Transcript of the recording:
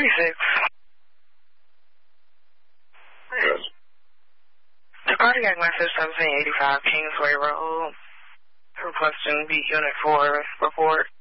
36. Yes. The cardiac message 1785 Kingsway Road. Requesting beat unit 4 report.